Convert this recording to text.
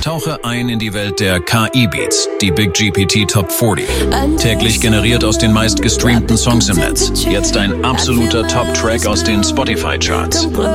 Tauche ein in die Welt der KI-Beats, die Big GPT Top 40. Täglich generiert aus den meist gestreamten Songs im Netz. Jetzt ein absoluter Top-Track aus den Spotify-Charts.